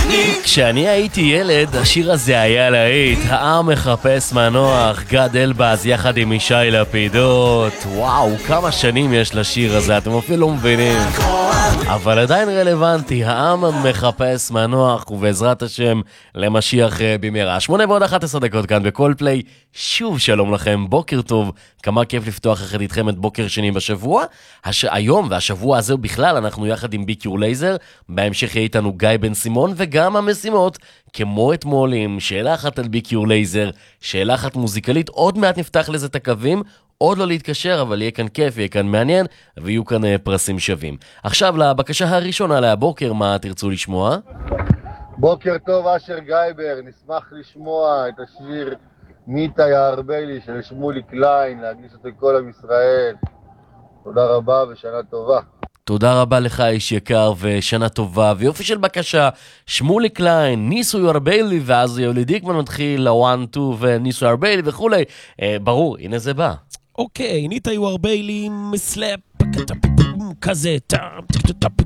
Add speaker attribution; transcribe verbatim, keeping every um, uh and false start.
Speaker 1: כשאני הייתי ילד, השיר הזה היה להיט, העם מחפש מנוח, גד אלבז יחד עם ישי לפידות. וואו, כמה שנים יש לשיר הזה, אתם אפילו לא מבינים. אבל עדיין רלוונטי, העם מחפש מנוח, ובעזרת השם למשיח במהרה. שמונה ועוד אחת עשרה דקות כאן בכל פליי. שוב שלום לכם, בוקר טוב, כמה כיף לפתוח יחד איתכם את בוקר שני בשבוע. הש... היום והשבוע הזה בכלל אנחנו יחד עם ביקור לייזר, בהמשך יהיה איתנו גיא בן סימון, וגם המשימות כמו אתמול עם שאלה אחת על ביקור לייזר, שאלה אחת מוזיקלית, עוד מעט נפתח לזה את הקווים, עוד לא להתקשר, אבל יהיה כאן כיף, יהיה כאן מעניין, ויהיו כאן uh, פרסים שווים. עכשיו לבקשה הראשונה להבוקר, מה תרצו לשמוע?
Speaker 2: בוקר טוב, אשר גייבר, נשמח לשמוע את השיר מיטה יערבלי של שמולי קליין, להגיש אותו לכל עם ישראל. תודה רבה ושנה טובה.
Speaker 1: תודה רבה לך איש יקר ושנה טובה, ויופי של בקשה, שמולי קליין, ניסו יערבלי, ואז יולי דיקמן מתחיל לוואן טו וניסו יערבלי וכולי. אה, ברור, הנה זה בא.
Speaker 3: אוקיי, ניטה יערבלי מסלאפ כזה טאם טאפ